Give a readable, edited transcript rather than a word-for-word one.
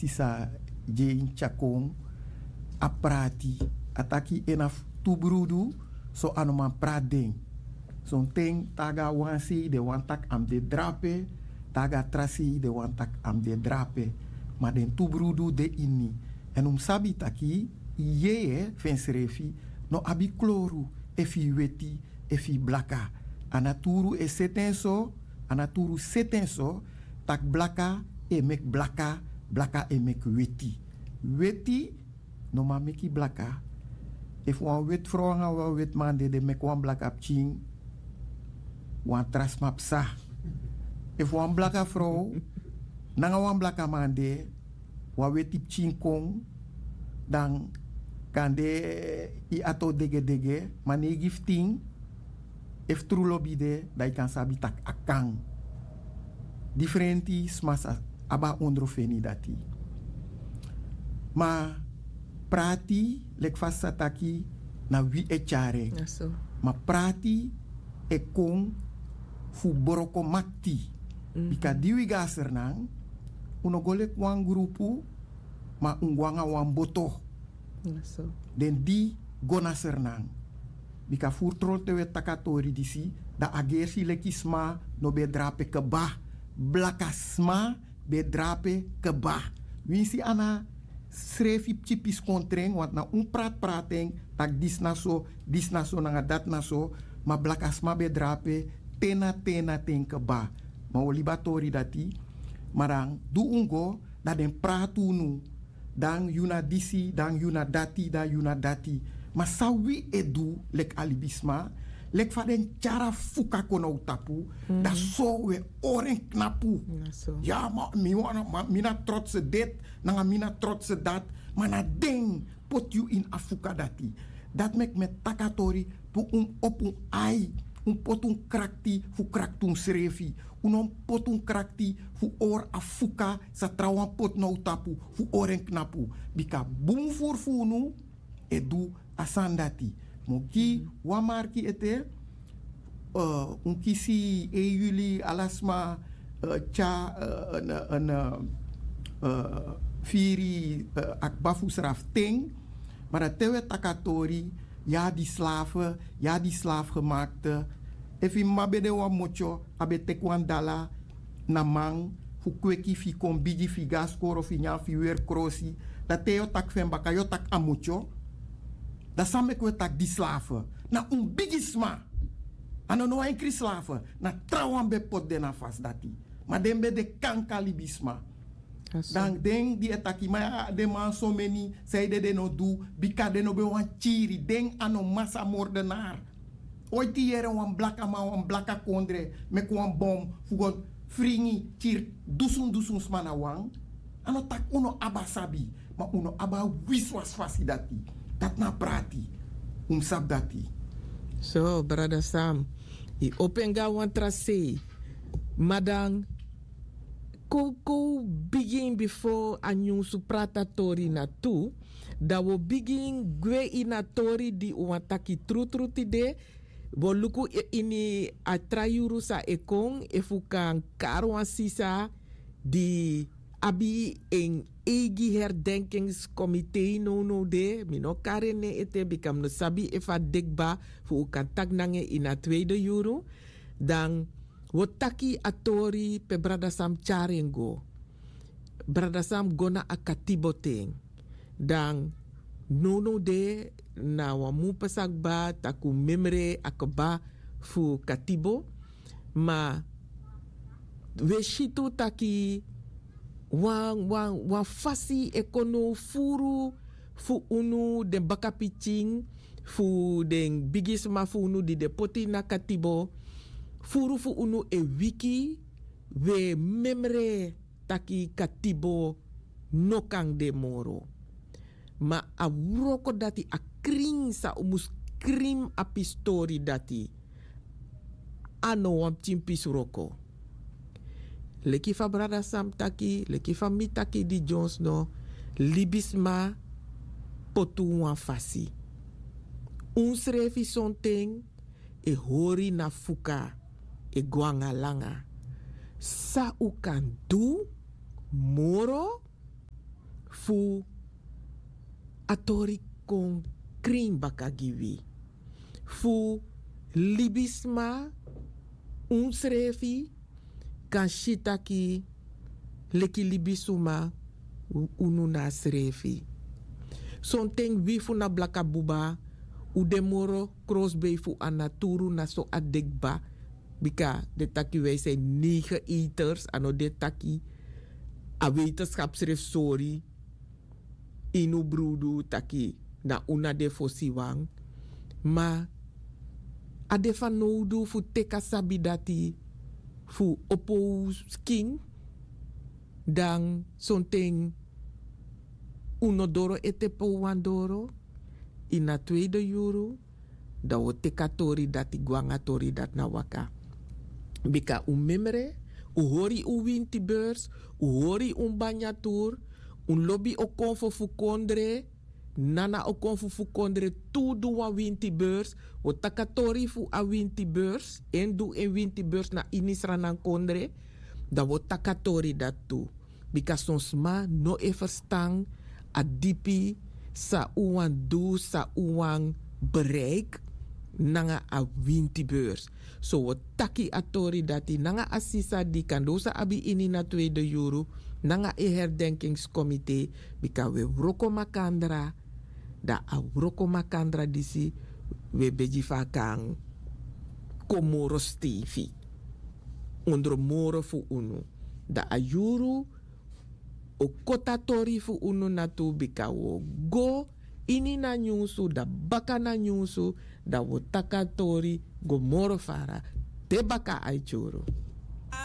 sisa Jane Chakong a prati ataki enaf tubrudu so anoman prading. Son ting taga wansi de wantak am de drape, taga trasi de wantak am de drape. Maar den tubrudu de inni. En sabi taki, ye fensrefi, no abi kloru, efi weti, efi blaka. Anaturu e setenso, anaturu setenso, tak blaka e mek blaka, blaka e mek weti. Weti, no ma meki blaka. If wan wet vrouwen wan wet man de mek wan blaka pching, wan trasmap sa. If wan blaka vrouw, nanga wan blaka man de, wan weti pching kong, dan kan de I ato dege dege, mane gifting, if true lobby de, da kan sabi tak akang. Differenti smas aba ondrofeni dati. Ma prati lek fasa taki na wi e chare. Ma prati e kong fu boroko makti. Bika diwi gaser nang, uno golek wan grupu, ma ungwanga wan boto. Den di gona sernang. Bika furtrol tewe takatori disi, da agersi lekisma no bedrape kebah. Blakasma bedrape kebah. Winsi ana srefi chipis kontreng, want na prating, tak disnaso nanga dat naso, ma blakasma bedrape, tena ten kebah. Ma olibatori dati, marang du ungo, da den pratunu, dan yuna disi, dan yuna dati. Ma sawi edu lek alibisma, lek faden cara fuka kono tapu, da so we oren knapu. Ja, ma mina trotse dit, nanga mina trotse dat, ma na ding put you in afuka dati. Dat mek met takatori pu op ai, pot krakti fu kraktun srefi, pot krakti fu or afuka sa trawan pot no tapu, fu oren knapu. Bika boom funu, edu asandati. Moki wamarki ete kisi juli alasma cha firi akbafu sraf ting, maar dat tewe takatori ja die slaaf gemaakte efi mabede wa mocho abe tekwan dala namang fu kweki fi kombigi fi gaskoro fi nya fi wer krosi dat teo tak fen baka yo tak amucho. Da samen kwe tak die slaven. Na bigisma. Ano no enkri slaven. Na trawan be pot de na fas dati. Ma den be de kankalibisma. Dan den die etaki. Ma de man so many. Zeide de no do. Bika de no be wan chiri. Den ano massa moordenaar. Ooit die jere wan blaka ma wan blaka kondre. Mek wan bom. Fugon fringi chir. Dusun smana wang. Ano tak uno abasabi. Ma uno aba wiswas fasi dati. Dat na prati. Sab dati. So, brother Sam. I openga wan trase. Madang. Koko begin before anyu suprata tori na tu. Da wo begin gwe ina tori di uwataki tru tide. Bo luku ini atrayuru sa ekong. Efukan karwan sisa di abi en egi herdenkingscomité no de mino karene ete bikam no sabi efa dekba fu kan tak nange ina tweede euro dan wotaki atori pe brada sam charengo brada sam gona akatiboteng dan no de na wamu pasagba taku memre akaba fu katibo ma weshito taki wan fasi ekono furu fu unu den bakapiching fu den bigisma fu unu di de poti na katibo furu fu unu e wiki we memre taki katibo nokang de moro ma a wuroko dati a kring sa umus krim a pistori dati ano wam chimpis roko leki fa brada sam taki, leki fa mi taki di Jones no, libisma potu wan fasi. Uns refi sonteng, e hori na fuka, e guanga langa. Sa u kan du, moro, fu atori kon kring bakagiwi. Fu libisma unsrefi kan shitaki leki libisuma unu na srefi. Sonteng wifu na blaka buba u demoro crossbay fu anaturu na so adekba bika de taki wij zijn 9 eaters ano de taki a wetenschapsschrift sorry inu brudu taki na una de fosiwang ma a de van nodu fu teka sabidati fu opous king dan sonteng uno doro etepo wandoro ina tweede yuru da wo tekatori dati guangatori dat na waka bika umemere u hori u winti beurs u hori banyatur un lobby o konfo fu kondre nana o konfo fu kondre tu du wa winti beurs o takatori fu a winti beurs en du en winti beurs na inisra nan kondre da wo takatori dat tu bika sonsma no e verstang a dipi sa uwan du sa uwan bereik nanga a winti beurs. So wat taki atori dati nanga asisa di kandosa abi ini na tweede euro nanga e herdenkingscomité bika we wroko makandra da a wroko makandra disi we beji fakang Comoros TV onder moro fu unu da a euro o kotatori fu unu natu bika wo go ini na nyusu da baka na nyusu da wo takatori go moro fara te baka ai churu.